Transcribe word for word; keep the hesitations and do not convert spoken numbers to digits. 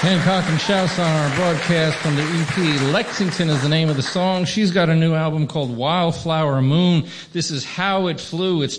Hancock and Shouse on our broadcast from the E P. Lexington is the name of the song. She's got a new album called Wildflower Moon. This is How It Flew. It's